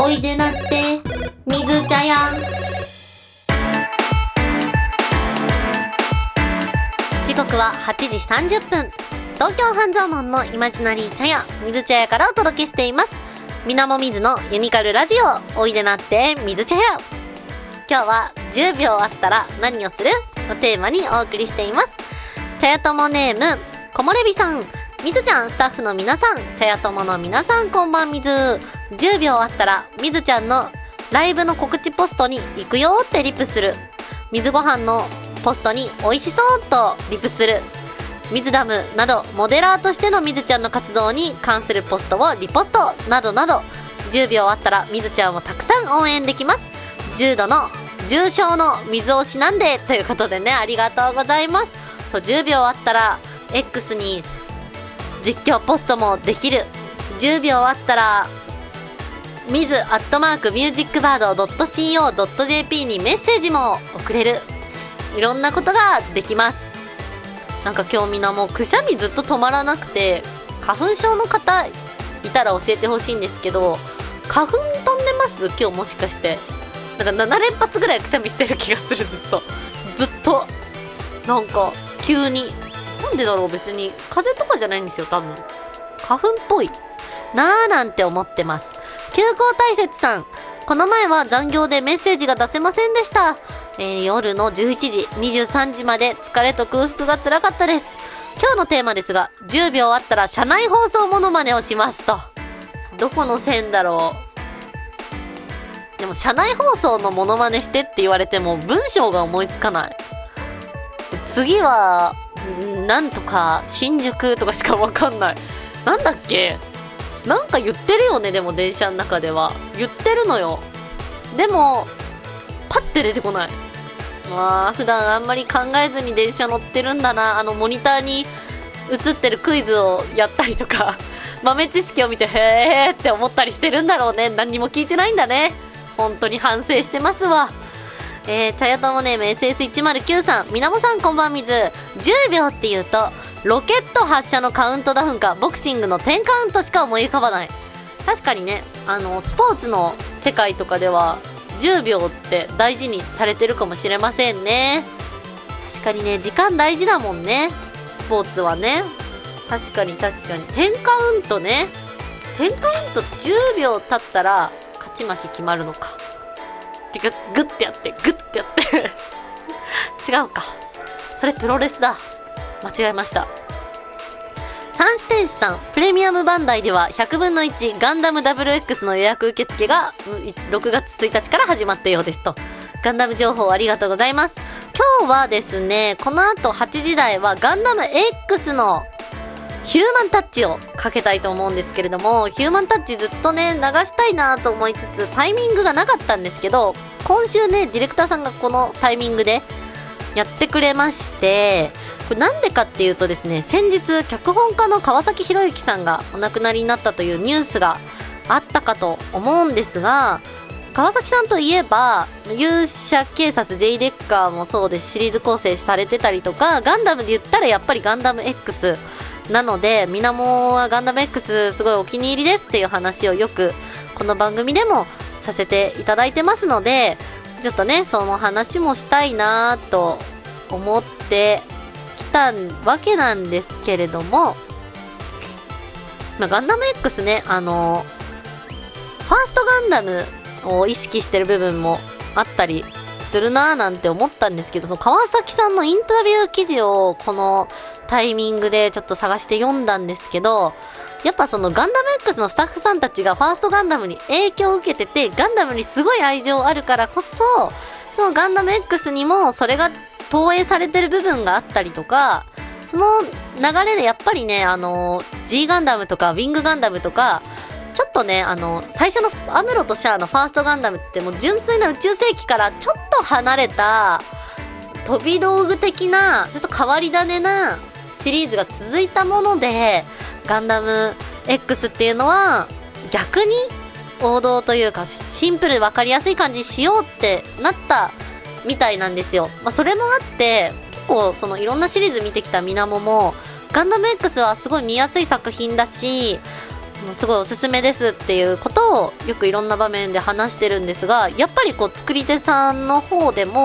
おいでなって水茶屋。時刻は8時30分。東京半蔵門のイマジナリー茶屋水茶屋からお届けしています。みなもみずのユニカルラジオ、おいでなって水茶屋。今日は10秒あったら何をするのテーマにお送りしています。茶屋友ネームこもれびさん、みずちゃん、スタッフの皆さん、茶屋友の皆さん、こんばんみず。10秒あったらみずちゃんのライブの告知ポストに行くよってリプする。水ご飯のポストに美味しそうとリプする。水ダムなどモデラーとしてのみずちゃんの活動に関するポストをリポストなどなど、10秒あったらみずちゃんをたくさん応援できます。10度の重症の水をしなんでということでね、ありがとうございます。そう、10秒あったら X に実況ポストもできる。10秒あったらみず@musicbird.co.jp にメッセージも送れる。いろんなことができます。なんか今日みんなもうくしゃみずっと止まらなくて、花粉症の方いたら教えてほしいんですけど、花粉飛んでます？今日もしかしてなんか7連発ぐらいくしゃみしてる気がする。ずっとなんか急に、なんでだろう。別に風邪とかじゃないんですよ、多分花粉っぽいなーなんて思ってます。休校大切さん、この前は残業でメッセージが出せませんでした。夜の11時23時まで疲れと空腹が辛かったです。今日のテーマですが、10秒あったら車内放送モノマネをしますと。どこの線だろう。でも車内放送のモノマネしてって言われても文章が思いつかない。次はなんとか新宿とかしかわかんない。なんだっけ、なんか言ってるよね。でも電車の中では言ってるのよ。でもパッて出てこない。まあ普段あんまり考えずに電車乗ってるんだな。モニターに映ってるクイズをやったりとか豆知識を見てへーって思ったりしてるんだろうね。何にも聞いてないんだね。本当に反省してますわ。茶屋友ネーム SS109 さん、みなもさんこんばんみず。10秒っていうとロケット発射のカウントダウンかボクシングの10カウントしか思い浮かばない。確かにね、スポーツの世界とかでは10秒って大事にされてるかもしれませんね。確かにね、時間大事だもんね、スポーツはね。確かに10カウントね。10カウント10秒経ったら勝ち負け決まるのか。グッてやって違うか、それプロレスだ。間違えました。サンステージさん、プレミアムバンダイでは100分の1ガンダム WX の予約受付が6月1日から始まったようですと。ガンダム情報ありがとうございます。今日はですね、この後8時台はガンダム X のヒューマンタッチをかけたいと思うんですけれども、ヒューマンタッチずっとね流したいなと思いつつタイミングがなかったんですけど、今週ねディレクターさんがこのタイミングでやってくれまして、これなんでかっていうとですね、先日脚本家の川崎博之さんがお亡くなりになったというニュースがあったかと思うんですが、川崎さんといえば勇者警察 J レッカーもそうですし、シリーズ構成されてたりとか、ガンダムで言ったらやっぱりガンダム Xなので、みなもはガンダム X すごいお気に入りですっていう話をよくこの番組でもさせていただいてますので、ちょっとねその話もしたいなと思ってきたわけなんですけれども、ガンダム X ね、ファーストガンダムを意識してる部分もあったりするなーなんて思ったんですけど、その川崎さんのインタビュー記事をこのタイミングでちょっと探して読んだんですけど、やっぱそのガンダム X のスタッフさんたちがファーストガンダムに影響を受けてて、ガンダムにすごい愛情あるからこそ、そのガンダム X にもそれが投影されてる部分があったりとか、その流れでやっぱりね、G ガンダムとかウィングガンダムとか、ちょっとね最初のアムロとシャアのファーストガンダムってもう純粋な宇宙世紀からちょっと離れた飛び道具的なちょっと変わり種なシリーズが続いたもので、ガンダム X っていうのは逆に王道というかシンプルで分かりやすい感じにしようってなったみたいなんですよ。それもあって結構そのいろんなシリーズ見てきたみなももガンダム X はすごい見やすい作品だし、 すごいおすすめですっていうことをよくいろんな場面で話してるんですが、やっぱりこう作り手さんの方でも